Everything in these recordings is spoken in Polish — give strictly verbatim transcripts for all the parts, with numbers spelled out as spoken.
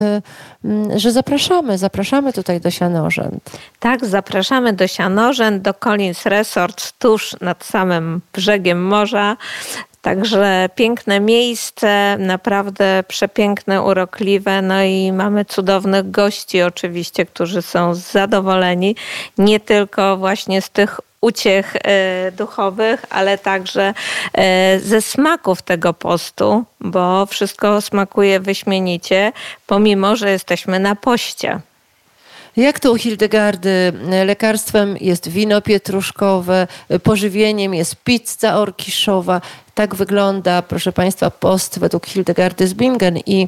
że zapraszamy, zapraszamy tutaj do Sianorzęd. Tak, zapraszamy do Sianorzęd, do Collins Resort, tuż nad samym brzegiem morza. Także piękne miejsce, naprawdę przepiękne, urokliwe, no i mamy cudownych gości oczywiście, którzy są zadowoleni nie tylko właśnie z tych uciech e, duchowych, ale także e, ze smaków tego postu, bo wszystko smakuje wyśmienicie, pomimo że jesteśmy na poście. Jak to u Hildegardy? Lekarstwem jest wino pietruszkowe, pożywieniem jest pizza orkiszowa. Tak wygląda, proszę Państwa, post według Hildegardy z Bingen i,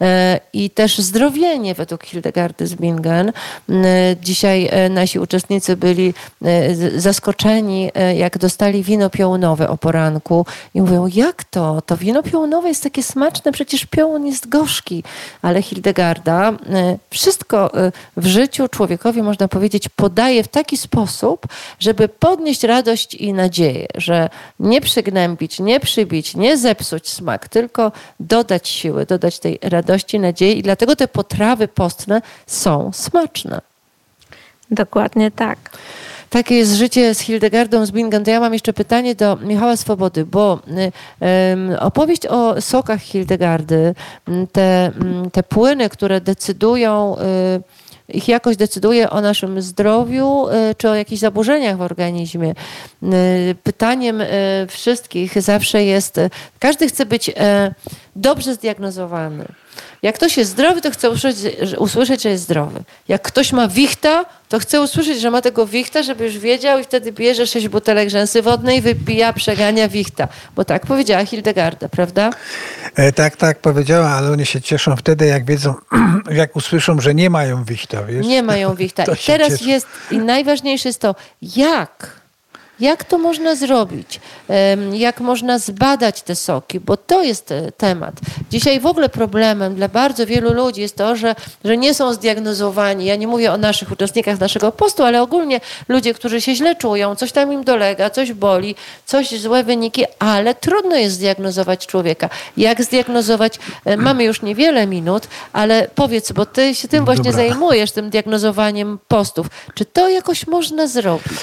i też zdrowienie według Hildegardy z Bingen. Dzisiaj nasi uczestnicy byli zaskoczeni, jak dostali wino piołunowe o poranku i mówią, jak to? To wino piołunowe jest takie smaczne, przecież piołun jest gorzki. Ale Hildegarda wszystko w życiu człowiekowi, można powiedzieć, podaje w taki sposób, żeby podnieść radość i nadzieję, że nie przygnębić, nie przybić, nie zepsuć smak, tylko dodać siły, dodać tej radości, nadziei i dlatego te potrawy postne są smaczne. Dokładnie tak. Takie jest życie z Hildegardą z Bingen. To ja mam jeszcze pytanie do Michała Swobody, bo um, opowieść o sokach Hildegardy, te, te płyny, które decydują, ich jakość decyduje o naszym zdrowiu czy o jakichś zaburzeniach w organizmie. Pytaniem wszystkich zawsze jest, każdy chce być dobrze zdiagnozowany. Jak ktoś jest zdrowy, to chce usłyszeć, usłyszeć, że jest zdrowy. Jak ktoś ma wichta, to chce usłyszeć, że ma tego wichta, żeby już wiedział i wtedy bierze sześć butelek rzęsy wodnej, wypija, przegania wichta. Bo tak powiedziała Hildegarda, prawda? E, tak, tak powiedziała, ale oni się cieszą wtedy, jak wiedzą, jak usłyszą, że nie mają wichta, wiesz? Nie mają wichta. I teraz cieszą. Jest, i najważniejsze jest to, jak... Jak to można zrobić? Jak można zbadać te soki? Bo to jest temat. Dzisiaj w ogóle problemem dla bardzo wielu ludzi jest to, że, że nie są zdiagnozowani. Ja nie mówię o naszych uczestnikach naszego postu, ale ogólnie ludzie, którzy się źle czują, coś tam im dolega, coś boli, coś złe wyniki, ale trudno jest zdiagnozować człowieka. Jak zdiagnozować? Mamy już niewiele minut, ale powiedz, bo ty się tym właśnie Dobra. zajmujesz, tym diagnozowaniem postów. Czy to jakoś można zrobić?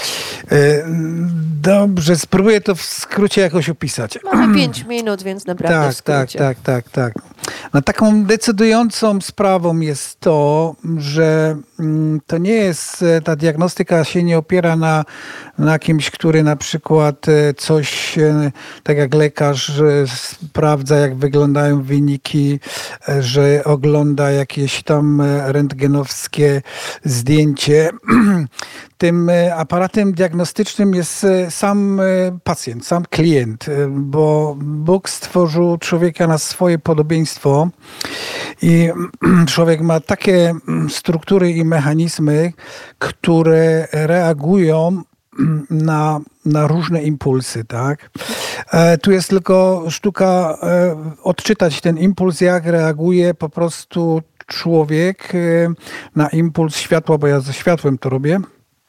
Dobrze, spróbuję to w skrócie jakoś opisać. Mamy pięć minut, więc naprawdę tak, w skrócie. Tak, tak, tak, tak. No, taką decydującą sprawą jest to, że to nie jest, ta diagnostyka się nie opiera na, na kimś, który na przykład coś, tak jak lekarz, sprawdza, jak wyglądają wyniki, że ogląda jakieś tam rentgenowskie zdjęcie. Tym aparatem diagnostycznym jest sam pacjent, sam klient, bo Bóg stworzył człowieka na swoje podobieństwo i człowiek ma takie struktury i mechanizmy, które reagują na, na różne impulsy, tak? E, tu jest tylko sztuka e, odczytać ten impuls, jak reaguje po prostu człowiek e, na impuls światła, bo ja ze światłem to robię.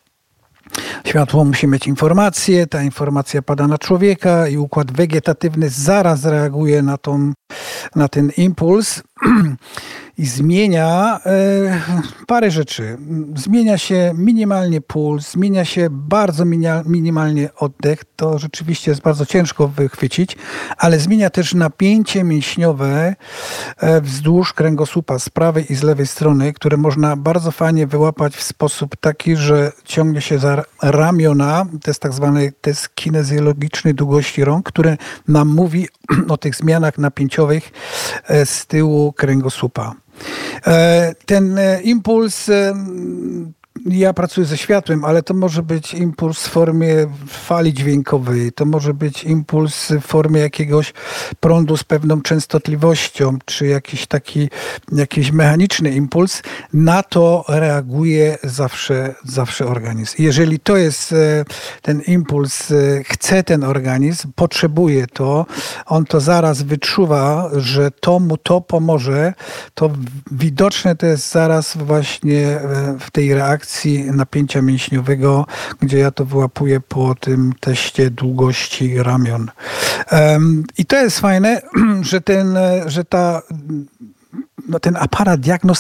Światło musi mieć informację, ta informacja pada na człowieka i układ wegetatywny zaraz reaguje na, tą, na ten impuls i zmienia e, parę rzeczy. Zmienia się minimalnie puls, zmienia się bardzo minia, minimalnie oddech. To rzeczywiście jest bardzo ciężko wychwycić, ale zmienia też napięcie mięśniowe e, wzdłuż kręgosłupa z prawej i z lewej strony, które można bardzo fajnie wyłapać w sposób taki, że ciągnie się za ramiona. To jest tak zwany test kinezjologiczny długości rąk, który nam mówi o tych zmianach napięciowych e, z tyłu kręgosłupa. Ten impuls, ja pracuję ze światłem, ale to może być impuls w formie fali dźwiękowej, to może być impuls w formie jakiegoś prądu z pewną częstotliwością, czy jakiś taki jakiś mechaniczny impuls. Na to reaguje zawsze, zawsze organizm. Jeżeli to jest ten impuls, chce ten organizm, potrzebuje to, on to zaraz wyczuwa, że to mu to pomoże, to widoczne to jest zaraz właśnie w tej reakcji napięcia mięśniowego, gdzie ja to wyłapuję po tym teście długości ramion. Um, I to jest fajne, że, ten, że ta no ten aparat diagnostyczny